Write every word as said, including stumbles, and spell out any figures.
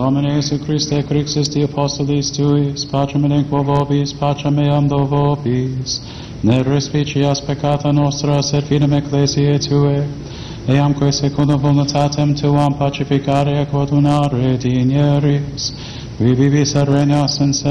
Domine Iesu Christe, Crixus de Apostolis Tuis, Pacem elenquo vobis, pacem meam do vobis, ne respicias peccata nostra, sed fidem ecclesiae Tue, eamque secundum voluntatem Tuam pacificare et coordinare digneris, qui vivis et regnas in